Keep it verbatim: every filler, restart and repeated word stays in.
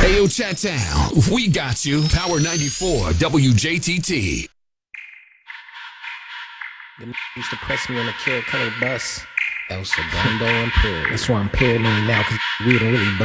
Hey, yo, Chat Town, we got you. Power ninety-four, W J T T. Them used to press me on the Kill Color bus. El Segundo Imperial. That's why I'm paranoid now, because we don't really